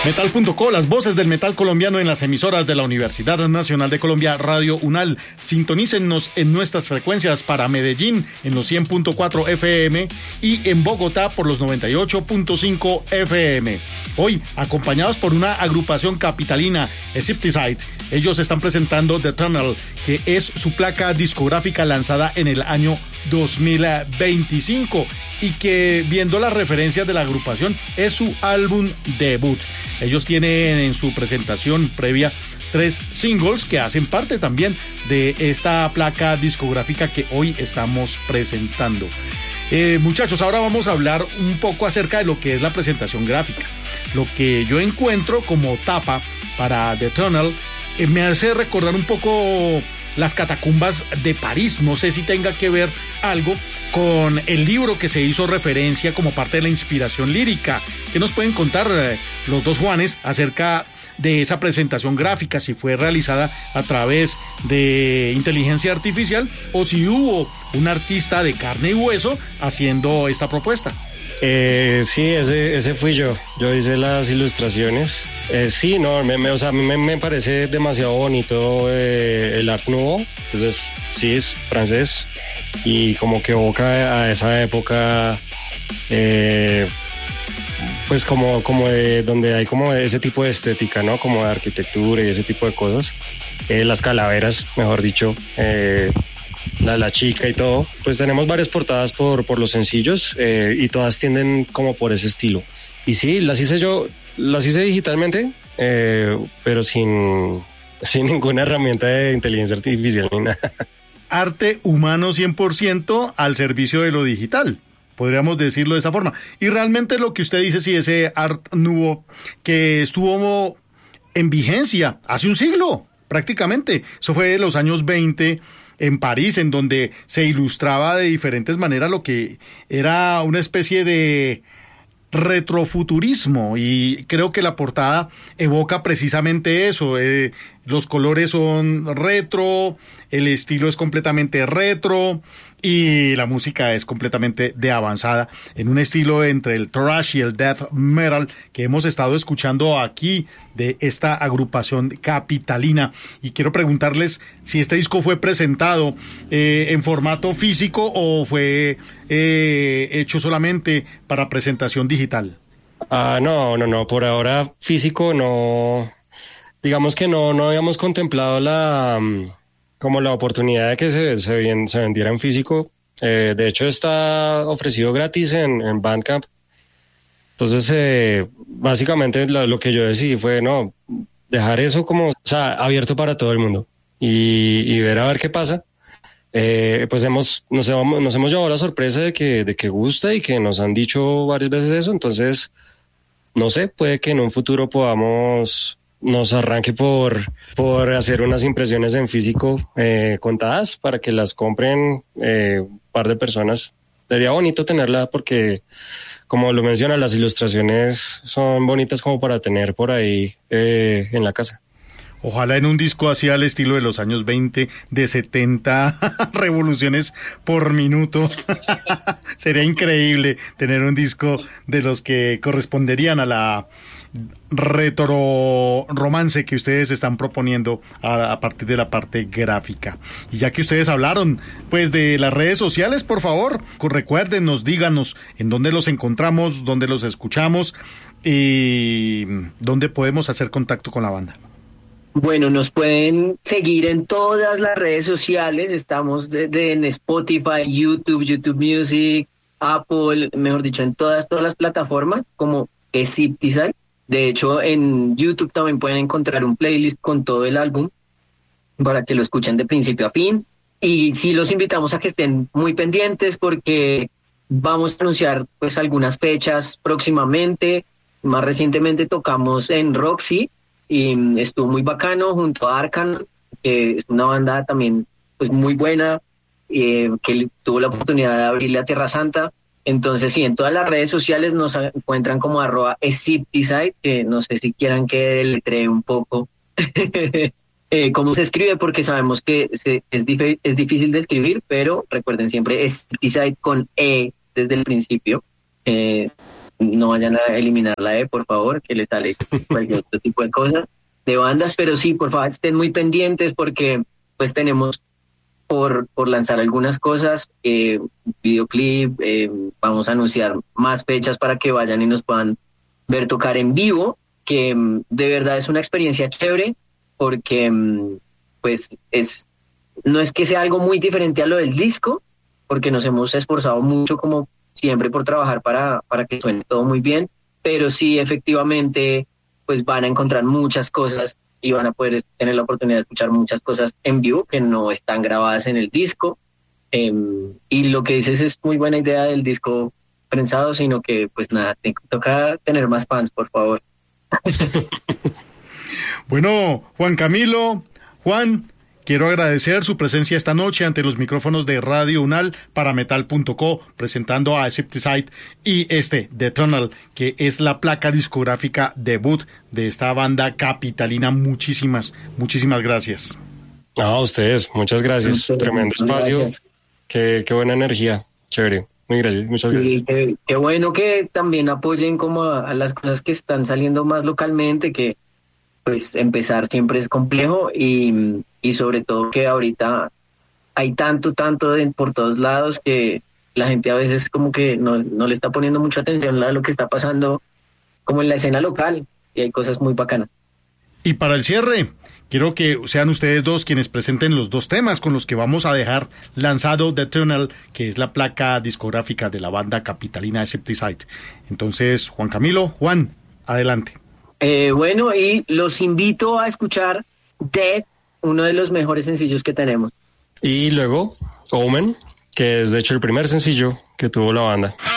Metal.co, las voces del metal colombiano en las emisoras de la Universidad Nacional de Colombia, Radio UNAL. Sintonícennos en nuestras frecuencias para Medellín en los 100.4 FM y en Bogotá por los 98.5 FM. Hoy, acompañados por una agrupación capitalina, Escipticide, ellos están presentando The Tunnel, que es su placa discográfica lanzada en el año 2025 y que, viendo las referencias de la agrupación, es su álbum debut. Ellos tienen en su presentación previa 3 singles que hacen parte también de esta placa discográfica que hoy estamos presentando. Muchachos, ahora vamos a hablar un poco acerca de lo que es la presentación gráfica. Lo que yo encuentro como tapa para The Tunnel me hace recordar un poco las catacumbas de París. No sé si tenga que ver algo con el libro que se hizo referencia como parte de la inspiración lírica. ¿Qué nos pueden contar los dos Juanes acerca de esa presentación gráfica? Si fue realizada a través de inteligencia artificial o si hubo un artista de carne y hueso haciendo esta propuesta. Sí, ese fui yo. Yo hice las ilustraciones. Sí, no, a mí me parece demasiado bonito el Art Nouveau. Entonces, sí, es francés y como que evoca a esa época, pues como de donde hay como ese tipo de estética, ¿no? Como de arquitectura y ese tipo de cosas. Las calaveras, mejor dicho, la chica y todo. Pues tenemos varias portadas por los sencillos y todas tienden como por ese estilo. Y sí, las hice digitalmente, pero sin ninguna herramienta de inteligencia artificial ni nada. Arte humano 100% al servicio de lo digital, podríamos decirlo de esa forma. Y realmente lo que usted dice, sí, ese Art Nouveau que estuvo en vigencia hace un siglo, prácticamente. Eso fue de los años 20 en París, en donde se ilustraba de diferentes maneras lo que era una especie de retrofuturismo, y creo que la portada evoca precisamente eso. Los colores son retro, el estilo es completamente retro y la música es completamente de avanzada, en un estilo entre el thrash y el death metal que hemos estado escuchando aquí de esta agrupación capitalina. Y quiero preguntarles si este disco fue presentado en formato físico o fue hecho solamente para presentación digital. No, por ahora físico no. Digamos que no habíamos contemplado la oportunidad de que se vendiera en físico. De hecho, está ofrecido gratis en Bandcamp. Entonces, básicamente lo que yo decidí fue dejar eso como, abierto para todo el mundo y ver a ver qué pasa. Pues nos hemos llevado la sorpresa de que gusta y que nos han dicho varias veces eso. Entonces, no sé, puede que en un futuro nos arranque por hacer unas impresiones en físico contadas para que las compren un par de personas. Sería bonito tenerla porque, como lo menciona, las ilustraciones son bonitas como para tener por ahí en la casa. Ojalá en un disco así al estilo de los años 20, de 70 revoluciones por minuto. Sería increíble tener un disco de los que corresponderían a la retro romance que ustedes están proponiendo a partir de la parte gráfica. Y ya que ustedes hablaron pues de las redes sociales, por favor, recuérdenos, díganos en dónde los encontramos, dónde los escuchamos y dónde podemos hacer contacto con la banda. Bueno, nos pueden seguir en todas las redes sociales. Estamos en Spotify, YouTube Music, Apple, mejor dicho, en todas las plataformas como Escipticide. De hecho, en YouTube también pueden encontrar un playlist con todo el álbum para que lo escuchen de principio a fin. Y sí los invitamos a que estén muy pendientes porque vamos a anunciar pues algunas fechas próximamente. Más recientemente tocamos en Roxy y estuvo muy bacano junto a Arcan, que es una banda también pues muy buena, que tuvo la oportunidad de abrirle a Tierra Santa. Entonces sí, en todas las redes sociales nos encuentran como @Escipticide, que no sé si quieran que deletree un poco cómo se escribe, porque sabemos que es difícil de escribir, pero recuerden siempre Escipticide con E desde el principio. no vayan a eliminar la E, por favor, que les sale cualquier otro tipo de cosas, de bandas, pero sí, por favor, estén muy pendientes porque pues tenemos por lanzar algunas cosas, videoclip, vamos a anunciar más fechas para que vayan y nos puedan ver tocar en vivo, que de verdad es una experiencia chévere, porque pues no es que sea algo muy diferente a lo del disco, porque nos hemos esforzado mucho como siempre por trabajar para que suene todo muy bien, pero sí efectivamente pues van a encontrar muchas cosas y van a poder tener la oportunidad de escuchar muchas cosas en vivo que no están grabadas en el disco. Y lo que dices es muy buena idea del disco prensado, sino que pues nada, toca tener más fans, por favor. Bueno, Juan Camilo, Juan, quiero agradecer su presencia esta noche ante los micrófonos de Radio Unal para Metal.co, presentando a Septicide y The Eternal, que es la placa discográfica debut de esta banda capitalina. Muchísimas gracias. A ustedes, muchas gracias. Tremendo espacio. Gracias. Qué buena energía. Chévere. Muy gracias, muchas gracias. Sí, qué bueno que también apoyen como a las cosas que están saliendo más localmente, que pues empezar siempre es complejo y sobre todo que ahorita hay tanto por todos lados que la gente a veces como que no le está poniendo mucha atención a lo que está pasando como en la escena local, y hay cosas muy bacanas. Y para el cierre, quiero que sean ustedes dos quienes presenten los dos temas con los que vamos a dejar lanzado The Eternal, que es la placa discográfica de la banda capitalina Septicide. Entonces, Juan Camilo, Juan, adelante. Bueno, y los invito a escuchar Death, uno de los mejores sencillos que tenemos. Y luego, Omen, que es de hecho el primer sencillo que tuvo la banda.